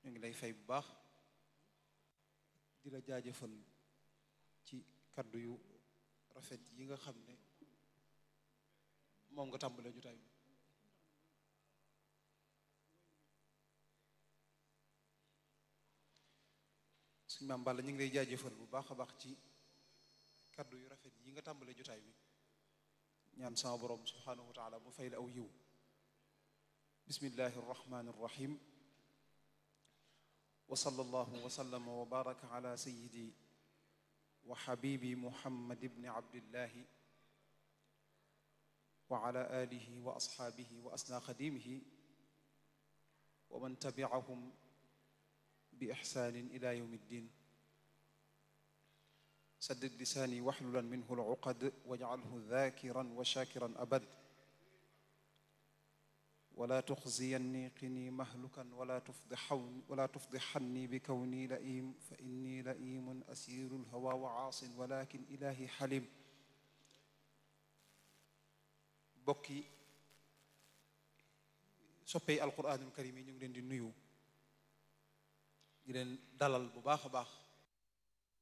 ñu ngi lay fay bu baax di la jaajëfal ci kaddu yu rafet yi nga xam ne moom nga tàmbalee jotaay bi suñu maam Balla ñu ngi lay jaajëfal bu baax a baax ci kaddu yu rafet yi nga tàmbalee jotaay bi ñaan sama borom subhanahu wa taala mu fay la aw yiw bismillahi arrahmani arrahim wa sallallahu wa sallama wa baraka ala sayyidi wa habibi muhammad ibni abdillahi wa ala alihi wa ashaabihi wa asna xadimihi wa man tabi'ahum bi ihsanin ila yawmi ddin saddid lisaani waxlulan minhu al-uqad waj'alhu dhaakiran wa shaakiran abad wala tuxziyanni qini mahlukan wala tufdixanni bi kawni laim fa inni laimun asiru lhawa wa aasin walakin ilahi xalim bokki soppey alquranul karim yi ñu ngi leen di nuyu di leen dalal bu baax a baax